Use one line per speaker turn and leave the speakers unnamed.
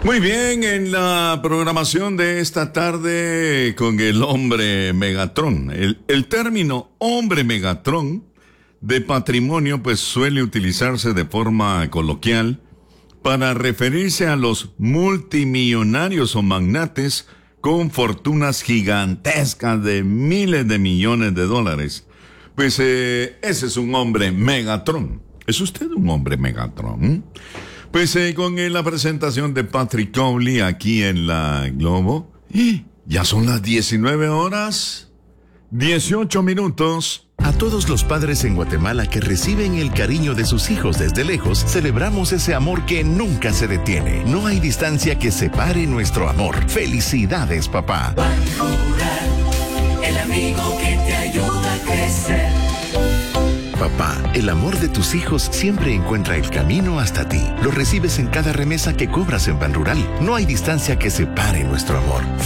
Muy bien, en la programación de esta tarde con el hombre Megatron. El término hombre Megatron de patrimonio pues suele utilizarse de forma coloquial para referirse a los multimillonarios o magnates con fortunas gigantescas de miles de millones de dólares. Pues ese es un hombre Megatron. ¿Es usted un hombre Megatron? Pues con la presentación de Patrick Cowley aquí en la Globo. Ya son las 19 horas, 18 minutos.
A todos los padres en Guatemala que reciben el cariño de sus hijos desde lejos, celebramos ese amor que nunca se detiene. No hay distancia que separe nuestro amor. ¡Felicidades, papá!
Banrural, el amigo que te ayuda a crecer.
Papá, el amor de tus hijos siempre encuentra el camino hasta ti. Lo recibes en cada remesa que cobras en Banrural. No hay distancia que separe nuestro amor.